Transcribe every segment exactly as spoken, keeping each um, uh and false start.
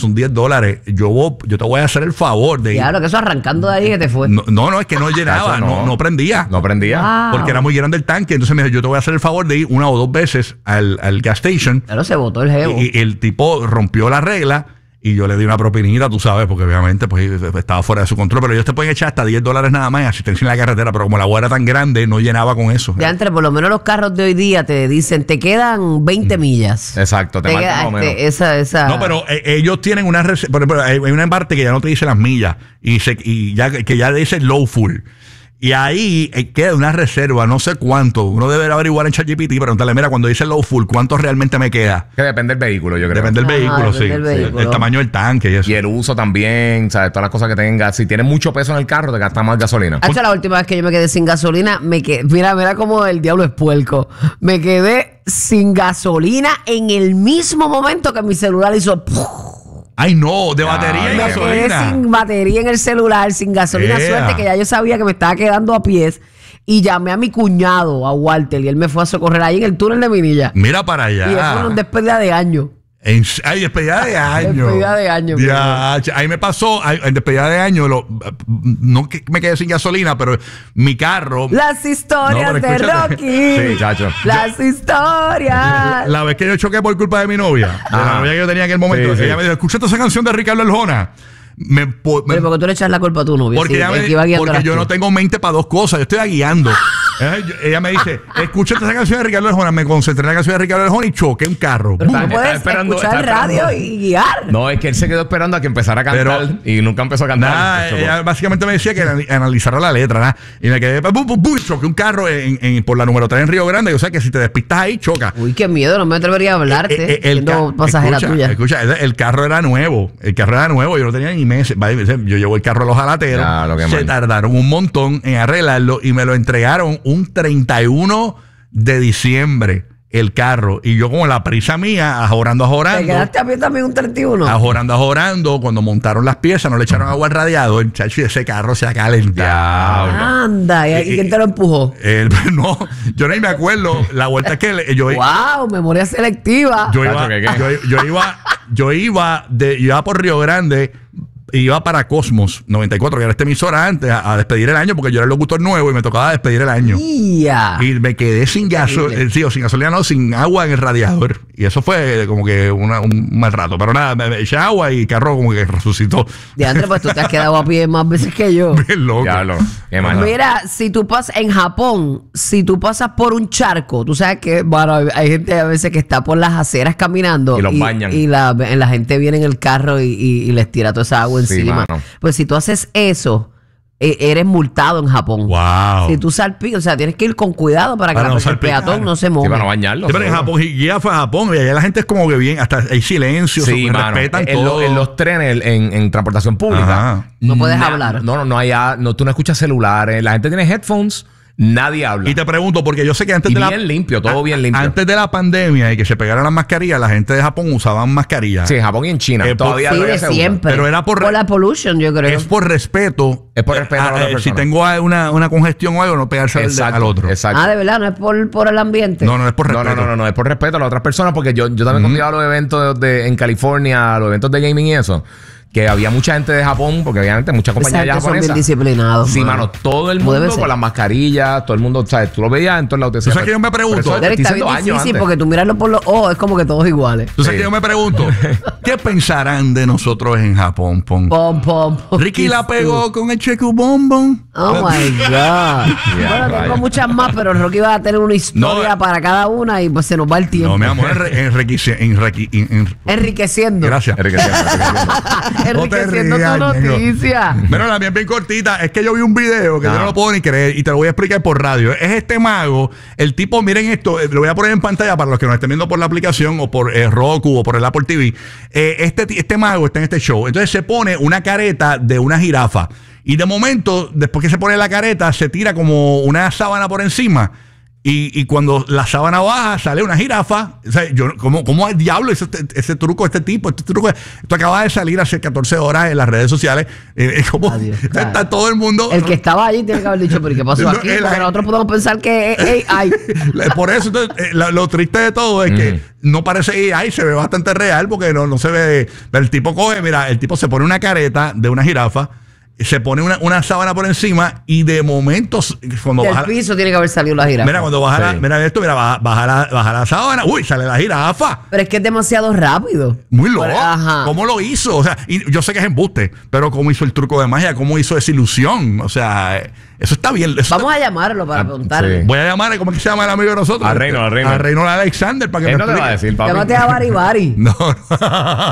son diez dólares. Yo, yo te voy a hacer el favor de ir. Claro, que eso arrancando de ahí que te fue. No, no, no es que no llenaba, no, no, no prendía. No prendía. Wow. Porque era muy grande el tanque. Entonces me dijo, yo te voy a hacer el favor de ir una o dos veces al, al gas station. Claro, se botó el jevo. Y, y el tipo rompió la regla. Y yo le di una propinita, tú sabes, porque obviamente pues estaba fuera de su control. Pero ellos te pueden echar hasta diez dólares nada más en asistencia en la carretera. Pero como la agua era tan grande, no llenaba con eso. Ya entre, por lo menos los carros de hoy día te dicen, te quedan veinte millas. Exacto, te, Te marca queda, más o menos. este, esa, esa... No, pero eh, ellos tienen una... rese- Por ejemplo, hay hay una parte que ya no te dice las millas. Y, se, y ya que ya dice low full. Y ahí eh, queda una reserva, no sé cuánto. Uno debe averiguar en ChatGPT y preguntarle, mira, cuando dice low full, ¿cuánto realmente me queda? Que depende del vehículo, yo creo. Depende del Ajá, vehículo, depende sí. del Sí, vehículo. el tamaño del tanque y eso. Y el uso también, ¿sabes? Todas las cosas que tenga. Si tienes mucho peso en el carro, te gasta más gasolina. Hacho, la última vez que yo me quedé sin gasolina, me quedé, mira, mira como el diablo es puerco. Me quedé sin gasolina en el mismo momento que mi celular hizo... Ay, no, de batería y Me quedé gasolina. sin batería en el celular, sin gasolina. Ea. Suerte que ya yo sabía que me estaba quedando a pies. Y llamé a mi cuñado, a Walter, y él me fue a socorrer ahí en el túnel de Minilla. Mira para allá. Y eso fue una despedida de año. En, ay, despedida de año. Despedida de año, Ya, ch- ahí me pasó, ay, en despedida de año, lo, no que me quedé sin gasolina, pero mi carro. Las historias No, pero de escúchate. Rocky. Sí, chacho. Las historias. La vez que yo choqué por culpa de mi novia, de la Ajá. novia que yo tenía en el momento, Sí, sí. ella me dijo, escúchate esa canción de Ricardo Arjona. Me, po- me- Pero porque tú le echas la culpa a tu novia. porque sí, ella el me- que iba guiando porque las yo tú. no tengo mente para dos cosas, yo estoy guiando. Eh, yo- ella me dice, escúchate esa canción de Ricardo Arjona. Me concentré en la canción de Ricardo Arjona y choqué un carro. Pero ¡Bum! tú Está- puedes está esperando- escuchar está radio esperando. y guiar. No, es que él se quedó esperando a que empezara a cantar Pero- y nunca empezó a cantar. Nada, Chocó. ella básicamente me decía que anali- analizara la letra, nada. Y me quedé, bum, bum, bum, choqué un carro en, en- por la número tres en Río Grande. O sea que si te despistas ahí, choca. Uy, qué miedo, no me atrevería a hablarte. Eh, eh, el siendo ca- pasajera escucha, tuya. Escucha, el, el carro era nuevo. El carro era nuevo, yo no tenía ni meses. Va, Yo llevo el carro a los jalateros. Ya, lo que Se mal. tardaron un montón en arreglarlo y me lo entregaron un treinta y uno de diciembre. El carro. Y yo, con la prisa mía, ajorando, Te ajorando. quedaste a pie también un treinta y uno. Ajorando, ajorando. Cuando montaron las piezas, no le echaron agua al radiador. Chacho, y ese carro se ha calentado. Anda, ¿y, y quién te lo empujó? Eh, no, yo ni me acuerdo. La vuelta es que le- yo, Wow, memoria selectiva. yo, Tacho, iba, ¿qué, qué? yo, yo iba, yo iba de, yo iba por Río Grande, iba para Cosmos noventa y cuatro, que era esta emisora antes, a, a despedir el año, porque yo era el locutor nuevo y me tocaba despedir el año. Ya. Y me quedé sin gasolina, sí, o sin gasolina, no, sin agua en el radiador. Y eso fue como que una- un mal rato. Pero nada, me, me eché agua y el carro como que resucitó. De antes, pues tú te has quedado a pie más veces que yo. Bien loco. Ya lo. Qué mal. Mira, si tú pasas en Japón, si tú pasas por un charco, tú sabes que, bueno, hay- hay gente a veces que está por las aceras caminando Y los bañan. y la, la gente viene en el carro y, y- y les tira toda esa agua Sí, encima. mano. Pues si tú haces eso, eh, eres multado en Japón. Wow. Si tú salpicas, o sea, tienes que ir con cuidado para que Para la- no el salpicar. peatón no se Sí, moje. para no bañarlo. Sí, pero en seguro. Japón, y ya fue a Japón, y allá la gente es como que bien, hasta hay silencio, Sí, se mano. respetan En, lo- todo. en los trenes, en, en transportación pública. Ajá. No puedes na- hablar. No, no, no hay. a- No, tú no escuchas celulares. La gente tiene headphones. Nadie habla. Y te pregunto, porque yo sé que antes Y de la... bien limpio, todo a- bien limpio. Antes de la pandemia y que se pegaran las mascarillas, la gente de Japón usaban mascarillas. Sí, en Japón y en China. Eh, todavía Sí, todavía de se usa. siempre. Pero era por- la pollution, yo creo. Es por respeto. Es por respeto a la otra si persona. tengo una, una congestión o algo, no pegarse al, Exacto, al otro. Exacto. Ah, de verdad, no es por, por el ambiente. No, no es por No, respeto. no, no, no, no, es por respeto a las otras personas, porque yo, yo también cuando iba a los eventos de, en California, a los eventos de gaming y eso, que había mucha gente de Japón, porque obviamente muchas Esa compañías gente son bien japonesas. disciplinados. Sí, mano, todo el Como debe mundo ser. con las mascarillas, todo el mundo, ¿sabes? Tú lo veías en todos lados. te ¿Tú decían, sabes que yo me pregunto? pero eso te Derek, estoy está diciendo bien años difícil antes. porque tú mirarlo por los ojos es como que todos iguales. Tú sabes Sí. que yo me pregunto, ¿qué pensarán de nosotros en Japón? Pon? Pom, pom, pom. Ricky la pegó con el cheque bombón. Oh my God. bueno, tengo vaya. muchas más, pero Rocky va a tener una historia No, para cada una y pues se nos va el tiempo. No, mi amor, enre- enriquece- enrique- en- en- Enriqueciendo. Gracias. Enriqueciendo, enriqueciendo. Enriqueciendo tu regañes, noticia. Bueno, la mía es bien cortita. Es que yo vi un video que Ah. yo no lo puedo ni creer y te lo voy a explicar por radio. Es este mago. El tipo, miren esto, eh, lo voy a poner en pantalla para los que nos estén viendo por la aplicación o por eh, Roku o por el Apple T V. Eh, este, ti- este mago está en este show. Entonces se pone una careta de una jirafa. Y de momento, después que se pone la careta, se tira como una sábana por encima. Y, y cuando la sábana baja, sale una jirafa. O sea, yo, ¿cómo, cómo el diablo ese, ese truco, este tipo? Este truco, esto acaba de salir hace catorce horas en las redes sociales. Eh, como Adiós, está claro. todo el mundo. El que estaba allí tiene que haber dicho, pero ¿qué pasó aquí? No, Porque nosotros podemos pensar que es A I. Por eso, entonces, eh, lo, lo triste de todo es que no parece A I, se ve bastante real porque no, no se ve. El tipo coge, mira, el tipo se pone una careta de una jirafa, se pone una, una sábana por encima y de momento, cuando Del baja. piso tiene que haber salido la jirafa. Mira, cuando baja, Sí. la, mira esto, mira, baja, baja, la, baja la sábana, uy, sale la jirafa. Pero es que es demasiado rápido. Muy loco. Pero, ajá. ¿Cómo lo hizo? O sea, y yo sé que es embuste, pero cómo hizo el truco de magia, cómo hizo esa ilusión. O sea, eso está bien. Eso Vamos está- a llamarlo para Ah, preguntarle. sí. Voy a llamar, ¿cómo es que se llama el amigo de nosotros? A Reino, a Reino. A Reino Alexander para que Él me no te va a explique. decir, papi. Llámate a Bari Bari. No, no.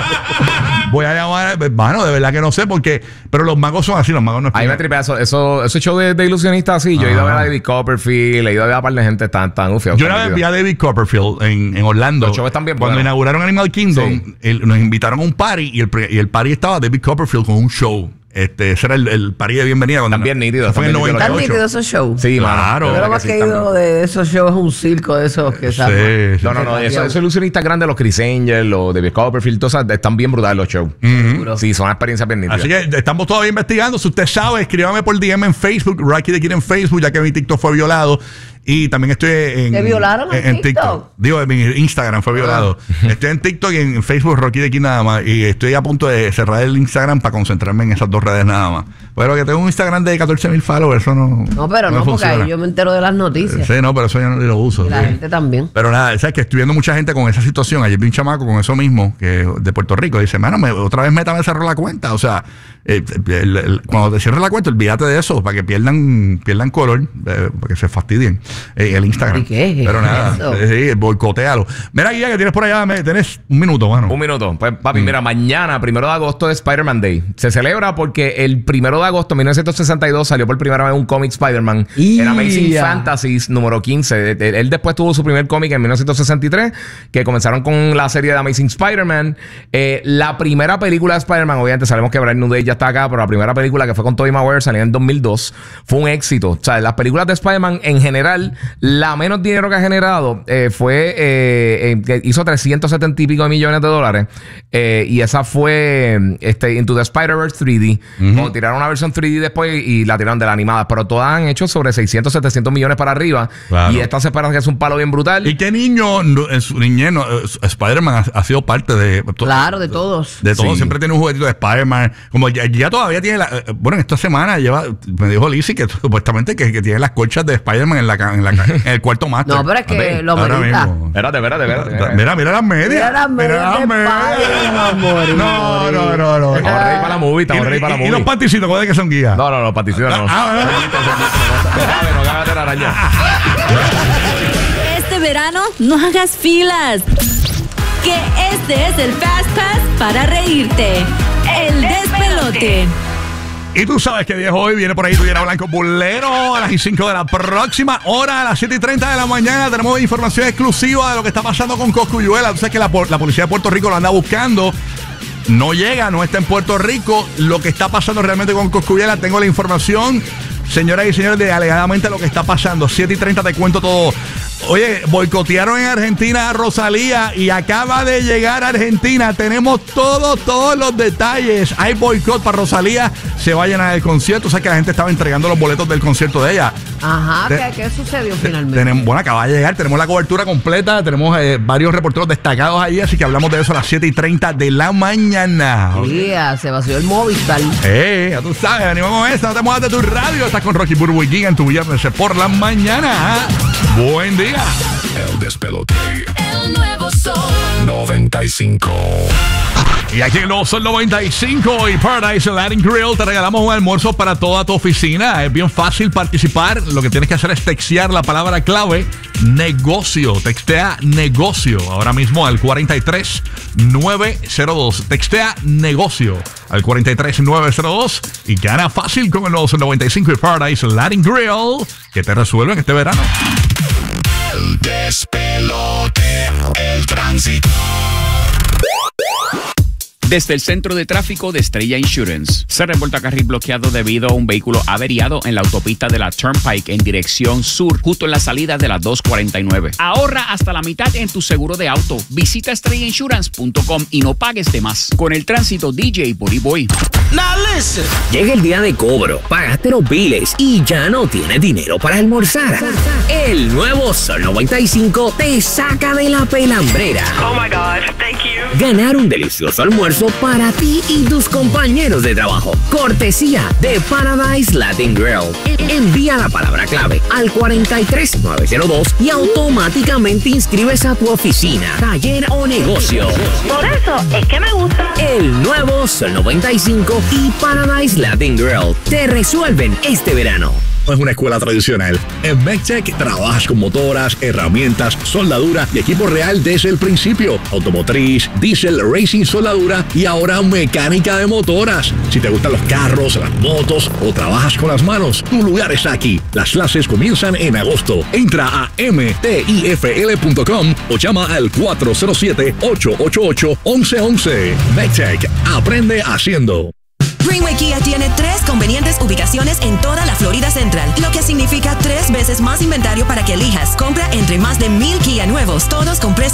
Voy a llamar, hermano, de verdad que no sé porque, pero los magos son así, los magos no Ahí me explican. tripea eso. Eso, esos shows de, de ilusionistas así. Yo he ido a ver a David Copperfield, he ido a ver a par de gente tan, tan ufia. Yo una vez vi a David Copperfield en, en Orlando. Los shows están bien Cuando buenos. inauguraron Animal Kingdom, Sí. el- nos invitaron a un party y el, pre- y el party estaba David Copperfield con un show. Este, ese era el, el party de bienvenida. Cuando Están bien nítidos, eso fue en el están bien ¿Están noventa y ocho. nítidos esos shows? Sí, Claro. mano. Yo De lo verdad más que que sí, he están ido bien. de esos shows es un circo de esos que se arman. Sí, sí. No, no, no. Esos eso ilusionistas grandes, los Chris Angel, los David Copperfield, todos esos, están bien brutales los shows. Seguro. Sí, son experiencias bien nítidas. Así que estamos todavía investigando. Si usted sabe, escríbame por D M en Facebook, Rocky de Kid en Facebook, ya que mi TikTok fue violado. Y también estoy en, ¿Te violaron en TikTok? Digo, en mi Instagram fue violado. Estoy en TikTok y en Facebook, Rocky de Kid nada más. Y estoy a punto de cerrar el Instagram para concentrarme en esas dos redes nada más. Pero que tengo un Instagram de catorce mil followers, eso no. No, pero no, me porque funciona. ahí yo me entero de las noticias. Sí, no, pero eso yo no lo uso. Y la sí. gente también. Pero nada, sabes que estoy viendo mucha gente con esa situación. Ayer vi un chamaco con eso mismo, que de Puerto Rico. Dice, mano, me, otra vez Meta me cerró la cuenta. O sea, eh, el- el- cuando te cierres la cuenta, olvídate de eso, para que pierdan, pierdan color, eh, para que se fastidien eh, el Instagram. ¿Y qué es Pero nada, eso? eh, sí, boicotealo. Mira, Guía, que tienes por allá, me- tenés un minuto, mano. Un minuto. Pues, papi, mira, mañana, primero de agosto, es Spider-Man Day. Se celebra porque el primero de agosto de mil novecientos sesenta y dos salió por primera vez un cómic Spider-Man. ¡Ya! En Amazing Fantasies número quince. Él él después tuvo su primer cómic en mil novecientos sesenta y tres, que comenzaron con la serie de Amazing Spider-Man. Eh, la primera película de Spider-Man, obviamente sabemos que Brian New Day ya está acá, pero la primera película que fue con Tobey Maguire salió en dos mil dos. Fue un éxito. O sea, las películas de Spider-Man en general, la menos dinero que ha generado eh, fue eh, eh, que hizo trescientos setenta y pico de millones de dólares. Eh, y esa fue este, Into the Spider-Verse tres D. O tiraron una versión tres D después y la tiraron de la animada. Pero todas han hecho sobre seiscientos, setecientos millones para arriba. Claro. Y esta se espera que es un palo bien brutal. ¿Y qué niño no, en su niñez no, eh, Spider-Man ha, ha sido parte de. to- Claro, de todos. De todo, Sí. siempre tiene un juguetito de Spider-Man. Como ya, ya todavía tiene la, eh, bueno, en esta semana lleva, me dijo Lizzie que supuestamente que, que tiene las colchas de Spider-Man en la ca- en, la ca- en el cuarto máster. No, pero es que Papi, lo ahora merita. mismo. Espérate, espérate, espérate. Mira, mira las medias. Mira las medias de Spider-Man, morir, No, morir. no, no, no. Estamos ready para la movie, estamos Y- ready para la y, y movie. los panticitos, ¿cuál es que son guías? No, no, no, Patricio, no. Ah, ah, Déjame, no cágate la araña. Este verano no hagas filas. Que este es el Fast Pass para reírte. El despelote. Y tú sabes que viejo hoy viene por ahí Tuviera Blanco Bulero a las cinco de la próxima hora, a las siete y treinta de la mañana. Tenemos información exclusiva de lo que está pasando con Cosculluela. Tú sabes que la, po- la policía de Puerto Rico lo anda buscando. No llega, no está en Puerto Rico. Lo que está pasando realmente con Cosculluela, tengo la información. Señoras y señores, de alegadamente lo que está pasando. siete y treinta te cuento todo. Oye, boicotearon en Argentina a Rosalía y acaba de llegar a Argentina. Tenemos todos, todos los detalles. Hay boicot para Rosalía. Se va a llenar el concierto. O sea que la gente estaba entregando los boletos del concierto de ella. Ajá, Te- ¿qué, qué sucedió finalmente? Tenemos, bueno, acaba de llegar. Tenemos la cobertura completa. Tenemos eh, varios reporteros destacados ahí. Así que hablamos de eso a las siete y treinta de la mañana. Tía, se vació el Movistar. Eh, ya tú sabes, animamos eso, no te muevas de tu radio. Estás con Rocky Burbu y Giga en tu viernes por la mañana. Buen día. El despelote El nuevo sol. noventa y cinco. Y aquí en Los Sol noventa y cinco y Paradise Latin Grill te regalamos un almuerzo para toda tu oficina. Es bien fácil participar. Lo que tienes que hacer es textear la palabra clave negocio. Textea negocio ahora mismo al cuatro tres nueve cero dos. Textea negocio al cuatro tres nueve cero dos y gana fácil con el Los Sol noventa y cinco y Paradise Latin Grill que te resuelven este verano. El despelote. El tránsito. Desde el centro de tráfico de Estrella Insurance, se reporta carril bloqueado debido a un vehículo averiado en la autopista de la Turnpike en dirección sur, justo en la salida de la dos cuarenta y nueve. Ahorra hasta la mitad en tu seguro de auto. Visita estrella insurance punto com y no pagues de más. Con el tránsito D J Body Boy. Llega el día de cobro, pagaste los biles y ya no tienes dinero para almorzar. El nuevo Sol noventa y cinco te saca de la pelambrera. Oh my gosh, thank you. Ganar un delicioso almuerzo para ti y tus compañeros de trabajo. Cortesía de Paradise Latin Grill. Envía la palabra clave al cuatro tres nueve cero dos y automáticamente inscribes a tu oficina, taller o negocio. Por eso es que me gusta. El nuevo Sol noventa y cinco y Paradise Latin Grill te resuelven este verano. No es una escuela tradicional. En MedTech trabajas con motoras, herramientas, soldadura y equipo real desde el principio. Automotriz, diésel, racing, soldadura y ahora mecánica de motoras. Si te gustan los carros, las motos o trabajas con las manos, tu lugar está aquí. Las clases comienzan en agosto. Entra a m t i f l punto com o llama al cuatro cero siete, ocho ocho ocho, once once. MedTech, aprende haciendo. Greenway Kia tiene tres convenientes ubicaciones en toda la Florida Central, lo que significa tres veces más inventario para que elijas. Compra entre más de mil Kia nuevos, todos con precios